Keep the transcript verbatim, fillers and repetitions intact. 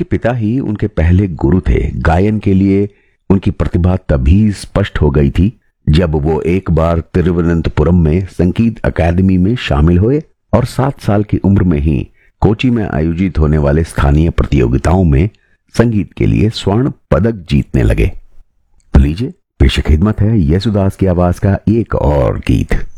उनके पिता ही उनके पहले गुरु थे। गायन के लिए उनकी प्रतिभा तभी स्पष्ट हो गई थी जब वो एक बार तिरुवनंतपुरम में संगीत अकादमी में शामिल हुए और सात साल की उम्र में ही कोची में आयोजित होने वाले स्थानीय प्रतियोगिताओं में संगीत के लिए स्वर्ण पदक जीतने लगे। तो लीजिए पेश खिदमत है येसुदास की आवाज का एक और गीत।